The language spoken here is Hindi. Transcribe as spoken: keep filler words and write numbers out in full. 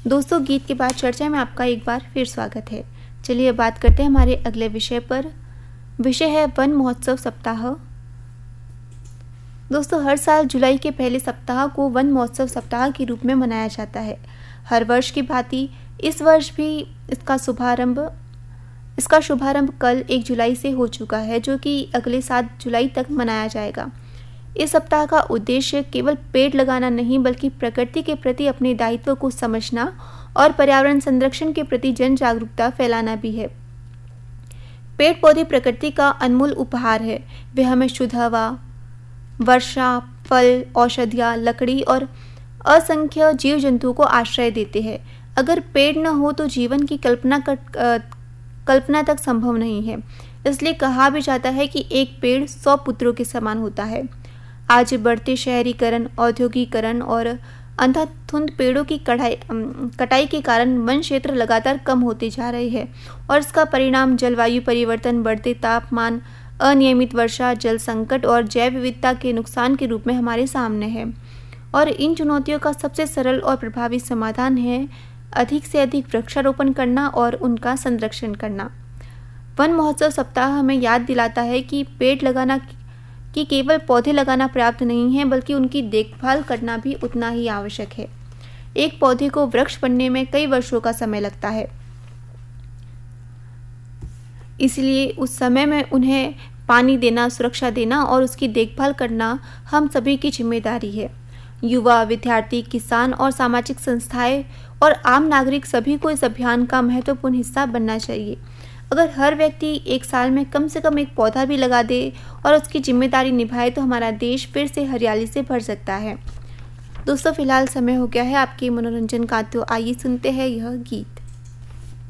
दोस्तों, गीत के बाद चर्चा में आपका एक बार फिर स्वागत है। चलिए बात करते हैं हमारे अगले विषय पर। विषय है वन महोत्सव सप्ताह। दोस्तों, हर साल जुलाई के पहले सप्ताह को वन महोत्सव सप्ताह के रूप में मनाया जाता है। हर वर्ष की भांति इस वर्ष भी इसका शुभारंभ इसका शुभारंभ कल एक जुलाई से हो चुका है, जो कि अगले सात जुलाई तक मनाया जाएगा। इस सप्ताह का उद्देश्य केवल पेड़ लगाना नहीं, बल्कि प्रकृति के प्रति अपने दायित्व को समझना और पर्यावरण संरक्षण के प्रति जन जागरूकता फैलाना भी है। पेड़ पौधे प्रकृति का अनमोल उपहार है। वे हमें शुद्ध हवा, वर्षा, फल, औषधियाँ, लकड़ी और असंख्य जीव जंतुओं को आश्रय देते हैं। अगर पेड़ न हो तो जीवन की कल्पना कर, कल्पना तक संभव नहीं है। इसलिए कहा भी जाता है कि एक पेड़ सौ पुत्रों के समान होता है। आज बढ़ते शहरीकरण, औद्योगिकरण और अंधाधुंध पेड़ों की कटाई कटाई के कारण वन क्षेत्र लगातार कम होते जा रहे हैं और इसका परिणाम जलवायु परिवर्तन, बढ़ते तापमान, अनियमित वर्षा, जल संकट और जैव विविधता के नुकसान के रूप में हमारे सामने है। और इन चुनौतियों का सबसे सरल और प्रभावी समाधान है अधिक से अधिक वृक्षारोपण करना और उनका संरक्षण करना। वन महोत्सव सप्ताह हमें याद दिलाता है कि पेड़ लगाना कि केवल पौधे लगाना पर्याप्त नहीं है, बल्कि उनकी देखभाल करना भी उतना ही आवश्यक है। एक पौधे को वृक्ष बनने में कई वर्षों का समय लगता है, इसलिए उस समय में उन्हें पानी देना, सुरक्षा देना और उसकी देखभाल करना हम सभी की जिम्मेदारी है। युवा, विद्यार्थी, किसान और सामाजिक संस्थाएं और आम नागरिक सभी को इस अभियान का महत्वपूर्ण हिस्सा बनना चाहिए। अगर हर व्यक्ति एक साल में कम से कम एक पौधा भी लगा दे और उसकी जिम्मेदारी निभाए तो हमारा देश फिर से हरियाली से भर सकता है। दोस्तों, फिलहाल समय हो गया है आपके मनोरंजन का, तो आइए सुनते हैं यह गीत।